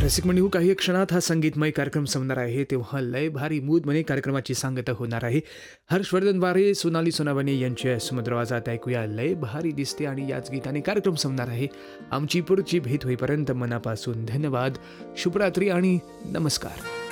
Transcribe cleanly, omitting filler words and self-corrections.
रसिक मंडळी, काही क्षणात हा संगीतमय कार्यक्रम संपणार आहे, तेव्हा लय भारी मूदमध्ये कार्यक्रमाची सांगता होणार आहे. हर्षवर्धन वारे, सोनाली सोनावणे यांच्या सुमधुर आवाजात ऐकूया लय भारी दिसते, आणि याच गीताने कार्यक्रम संपणार आहे. आमची पुढची भेट होईपर्यंत मनापासून धन्यवाद, शुभरात्री आणि नमस्कार.